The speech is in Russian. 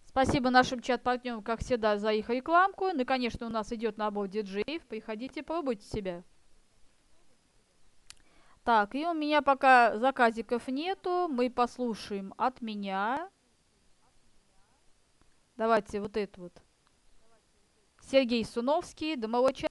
Спасибо нашим чат-партнерам, как всегда, за их рекламку. Ну и, конечно, у нас идет набор диджеев. Приходите, пробуйте себя. Так, и у меня пока заказиков нету. Мы послушаем от меня. Давайте вот это вот. Сергей Суновский, домовой чай.